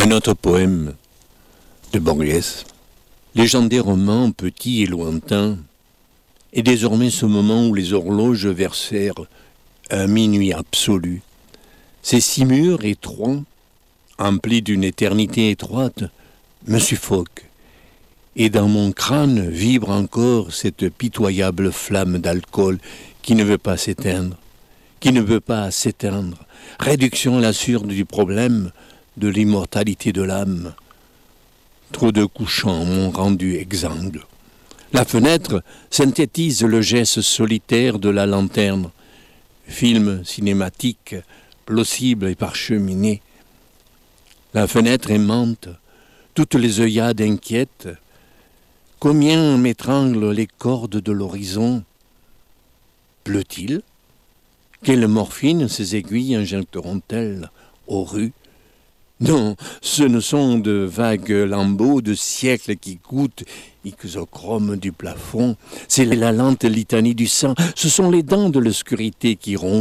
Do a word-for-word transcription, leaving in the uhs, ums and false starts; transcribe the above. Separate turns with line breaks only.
Un autre poème de Borges, légendaire roman petit et lointain, est désormais ce moment où les horloges versèrent un minuit absolu. Ces six murs étroits, emplis d'une éternité étroite, me suffoquent, et dans mon crâne vibre encore cette pitoyable flamme d'alcool qui ne veut pas s'éteindre, qui ne veut pas s'éteindre. Réduction à l'absurde du problème de l'immortalité de l'âme. Trop de couchants m'ont rendu exsangue. La fenêtre synthétise le geste solitaire de la lanterne. Film cinématique, plausible et parcheminé. La fenêtre aimante, toutes les œillades inquiètes. Combien m'étranglent les cordes de l'horizon? Pleut-il? Quelle morphine ces aiguilles injecteront-elles aux rues? Non, ce ne sont de vagues lambeaux de siècles qui goûtent ixochrome du plafond. C'est la lente litanie du sang. Ce sont les dents de l'obscurité qui rompent.